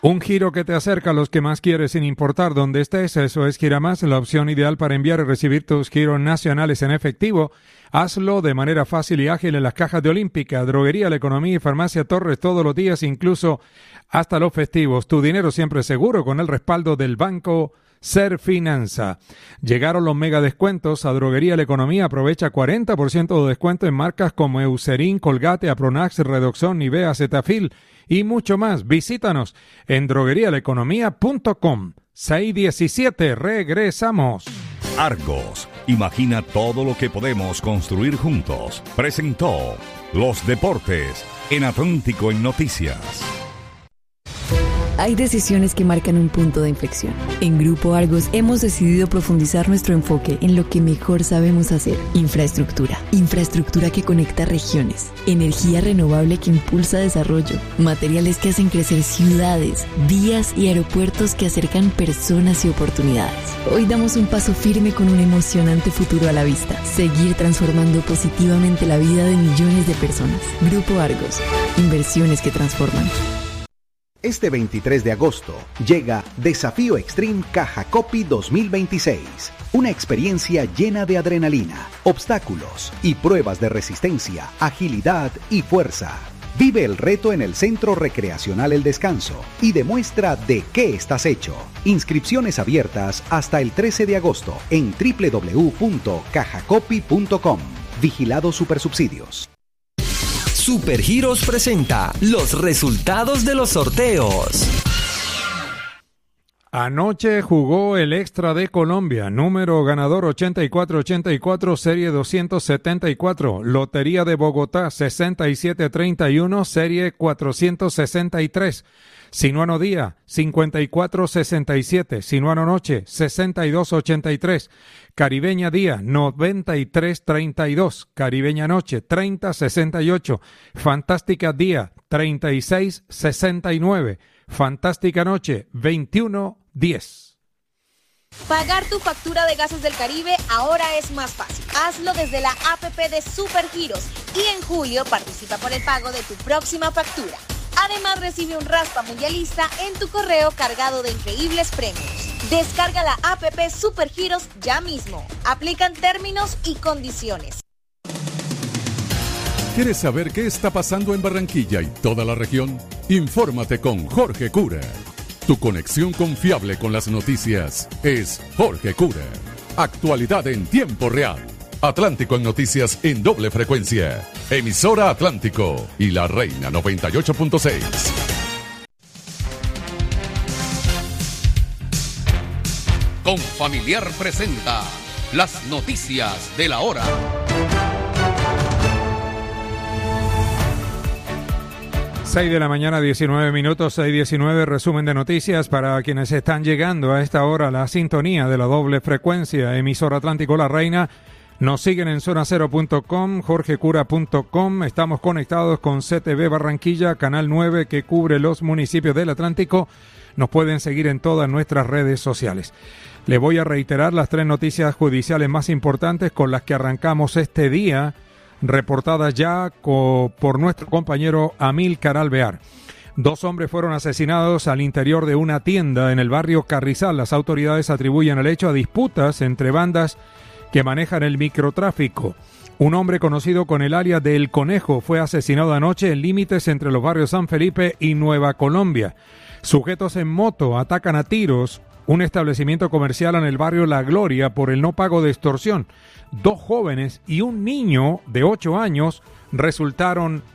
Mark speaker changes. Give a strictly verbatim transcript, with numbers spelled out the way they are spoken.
Speaker 1: Un giro que te acerca a los que más quieres sin importar dónde estés. Eso es Giramás, la opción ideal para enviar y recibir tus giros nacionales en efectivo. Hazlo de manera fácil y ágil en las cajas de Olímpica, Droguería La Economía y Farmacia Torres todos los días, incluso hasta los festivos. Tu dinero siempre seguro con el respaldo del Banco Ser Finanza. Llegaron los mega descuentos a Droguería La Economía. Aprovecha cuarenta por ciento de descuento en marcas como Eucerin, Colgate, Apronax, Redoxon, Nivea, Cetaphil y mucho más. Visítanos en droguería la economía punto com. seis diecisiete, regresamos.
Speaker 2: Argos, imagina todo lo que podemos construir juntos. Presentó Los Deportes en Atlántico en Noticias.
Speaker 3: Hay decisiones que marcan un punto de inflexión. En Grupo Argos hemos decidido profundizar nuestro enfoque en lo que mejor sabemos hacer. Infraestructura. Infraestructura que conecta regiones. Energía renovable que impulsa desarrollo. Materiales que hacen crecer ciudades, vías y aeropuertos que acercan personas y oportunidades. Hoy damos un paso firme con un emocionante futuro a la vista. Seguir transformando positivamente la vida de millones de personas. Grupo Argos. Inversiones que transforman.
Speaker 4: Este veintitrés de agosto llega Desafío Extreme Caja Copy dos mil veintiséis. Una experiencia llena de adrenalina, obstáculos y pruebas de resistencia, agilidad y fuerza. Vive el reto en el Centro Recreacional El Descanso y demuestra de qué estás hecho. Inscripciones abiertas hasta el trece de agosto en doble u doble u doble u punto caja copy punto com. Vigilado Supersubsidios.
Speaker 5: Supergiros presenta los resultados de los sorteos.
Speaker 1: Anoche jugó el Extra de Colombia, número ganador ochenta y cuatro ochenta y cuatro, serie doscientos setenta y cuatro. Lotería de Bogotá, sesenta y siete treinta y uno, serie cuatrocientos sesenta y tres. Sinuano Día, cincuenta y cuatro sesenta y siete. Sinuano Noche, sesenta y dos ochenta y tres. Caribeña Día, noventa y tres treinta y dos. Caribeña Noche, treinta sesenta y ocho. Fantástica Día, treinta y seis sesenta y nueve. Fantástica Noche, veintiuno diez.
Speaker 6: Pagar tu factura de Gases del Caribe ahora es más fácil. Hazlo desde la app de Supergiros y en julio participa por el pago de tu próxima factura. Además, recibe un raspa mundialista en tu correo cargado de increíbles premios. Descarga la app Supergiros ya mismo. Aplican términos y condiciones.
Speaker 7: ¿Quieres saber qué está pasando en Barranquilla y toda la región? Infórmate con Jorge Cura. Tu conexión confiable con las noticias es Jorge Cura. Actualidad en tiempo real. Atlántico en Noticias en doble frecuencia. Emisora Atlántico y La Reina noventa y ocho punto seis.
Speaker 8: Confamiliar presenta las noticias de la hora.
Speaker 1: seis de la mañana, diecinueve minutos, seis diecinueve, resumen de noticias para quienes están llegando a esta hora a la sintonía de la doble frecuencia. Emisora Atlántico La Reina. Nos siguen en zona cero punto com, jorge cura punto com. Estamos conectados con C T V Barranquilla, Canal nueve, que cubre los municipios del Atlántico. Nos pueden seguir en todas nuestras redes sociales. Le voy a reiterar las tres noticias judiciales más importantes con las que arrancamos este día, reportadas ya co- por nuestro compañero Amílcar Alvear. Dos hombres fueron asesinados al interior de una tienda en el barrio Carrizal. Las autoridades atribuyen el hecho a disputas entre bandas que manejan el microtráfico. Un hombre conocido con el alias de El Conejo fue asesinado anoche en límites entre los barrios San Felipe y Nueva Colombia. Sujetos en moto atacan a tiros un establecimiento comercial en el barrio La Gloria por el no pago de extorsión. Dos jóvenes y un niño de ocho años resultaron